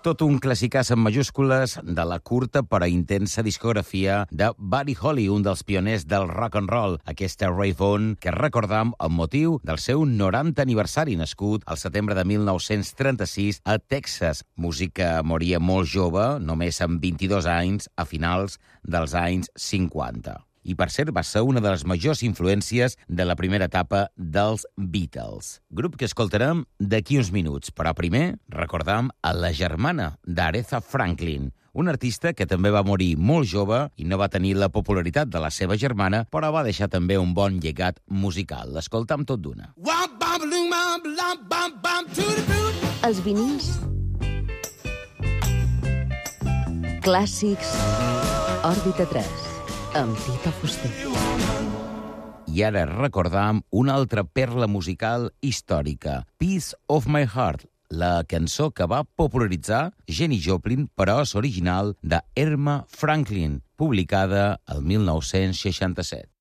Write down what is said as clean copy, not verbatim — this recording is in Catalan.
Tot un classicàs en majúscules de la curta però intensa discografia de Buddy Holly, un dels pioners del rock and roll. Aquesta Rave On que recordam amb motiu del seu 90 aniversari, nascut al setembre de 1936 a Texas. Músic que moria molt jove, només amb 22 anys, a finals dels anys 50. I, per cert, va ser una de les majors influències de la primera etapa dels Beatles. Grup que escoltarem d'aquí uns minuts, però primer recordam a la germana d'Aretha Franklin, un artista que també va morir molt jove i no va tenir la popularitat de la seva germana, però va deixar també un bon llegat musical. L'escoltam tot d'una. Els vinils clàssics Òrbita 3 amb Tito Fuster. I ara recordam una altra perla musical històrica, Piece of My Heart, la cançó que va popularitzar Jenny Joplin, però és original de Erma Franklin, publicada el 1967.